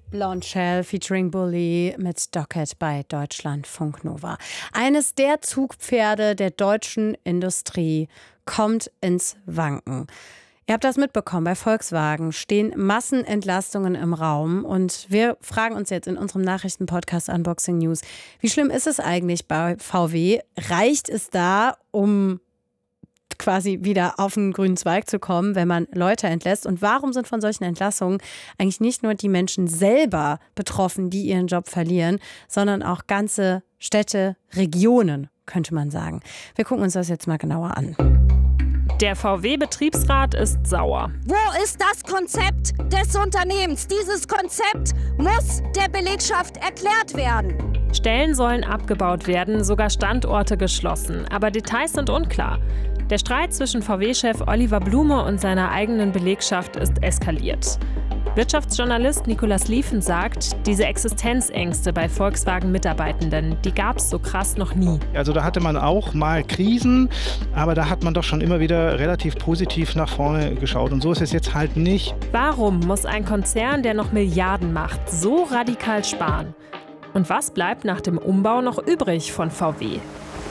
Blonde Shell featuring Bully mit Docket bei Deutschlandfunk Nova. Eines der Zugpferde der deutschen Industrie kommt ins Wanken. Ihr habt das mitbekommen, bei Volkswagen stehen Massenentlastungen im Raum und wir fragen uns jetzt in unserem Nachrichtenpodcast Unboxing News, wie schlimm ist es eigentlich bei VW? Reicht es da, um quasi wieder auf den grünen Zweig zu kommen, wenn man Leute entlässt? Und warum sind von solchen Entlassungen eigentlich nicht nur die Menschen selber betroffen, die ihren Job verlieren, sondern auch ganze Städte, Regionen, könnte man sagen. Wir gucken uns das jetzt mal genauer an. Der VW-Betriebsrat ist sauer. Wo ist das Konzept des Unternehmens? Dieses Konzept muss der Belegschaft erklärt werden. Stellen sollen abgebaut werden, sogar Standorte geschlossen. Aber Details sind unklar. Der Streit zwischen VW-Chef Oliver Blume und seiner eigenen Belegschaft ist eskaliert. Wirtschaftsjournalist Nicolas Liefen sagt, diese Existenzängste bei Volkswagen-Mitarbeitenden, die gab es so krass noch nie. Also da hatte man auch mal Krisen, aber da hat man doch schon immer wieder relativ positiv nach vorne geschaut. Und so ist es jetzt halt nicht. Warum muss ein Konzern, der noch Milliarden macht, so radikal sparen? Und was bleibt nach dem Umbau noch übrig von VW?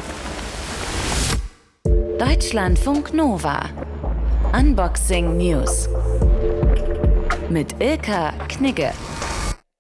Deutschlandfunk Nova. Unboxing News. Mit Ilka Knigge.